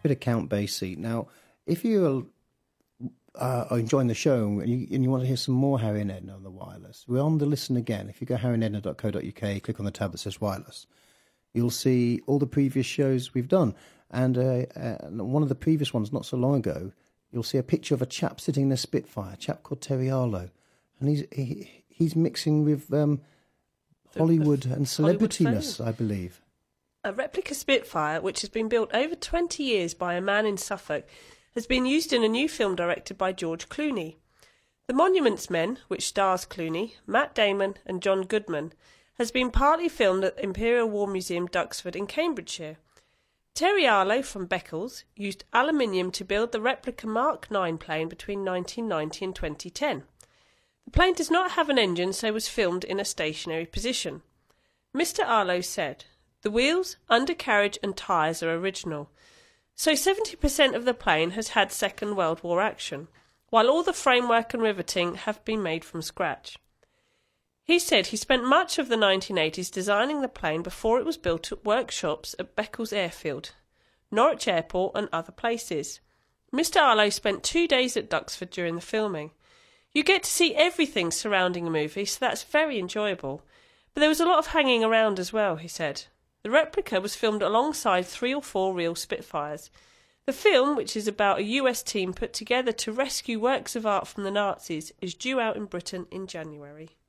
bit of Count Basie. Now, if you are enjoying the show and you want to hear some more Harry and Edna on the wireless, we're on the Listen Again. If you go harryandedna.co.uk, click on the tab that says wireless, you'll see all the previous shows we've done. And one of the previous ones, not so long ago, you'll see a picture of a chap sitting in a Spitfire, a chap called Terry Arlo. And he's mixing with Hollywood and celebrityness, I believe. A replica Spitfire, which has been built over 20 years by a man in Suffolk, has been used in a new film directed by George Clooney. The Monuments Men, which stars Clooney, Matt Damon and John Goodman, has been partly filmed at Imperial War Museum, Duxford in Cambridgeshire. Terry Arlo from Beccles used aluminium to build the replica Mark 9 plane between 1990 and 2010. The plane does not have an engine, so was filmed in a stationary position. Mr. Arlo said, "The wheels, undercarriage and tyres are original. So 70% of the plane has had Second World War action, while all the framework and riveting have been made from scratch." He said he spent much of the 1980s designing the plane before it was built at workshops at Beccles Airfield, Norwich Airport and other places. Mr. Arlo spent 2 days at Duxford during the filming. You get to see everything surrounding a movie, so that's very enjoyable. But there was a lot of hanging around as well, he said. The replica was filmed alongside 3 or 4 real Spitfires. The film, which is about a US team put together to rescue works of art from the Nazis, is due out in Britain in January.